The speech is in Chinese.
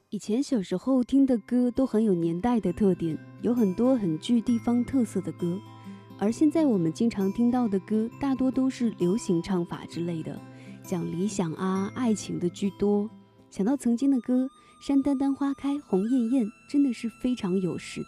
以前小时候听的歌都很有年代的特点，有很多很具地方特色的歌，而现在我们经常听到的歌，大多都是流行唱法之类的，讲理想啊、爱情的居多。想到曾经的歌，《山丹丹花开红艳艳》真的是非常有时代